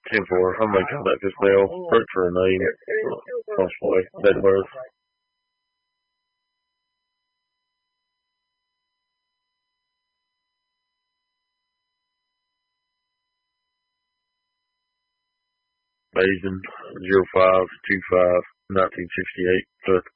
10-4. I'm going to count that because they'll hurt for a name. Possibly. Bedworth. Basin, 0525, 1968.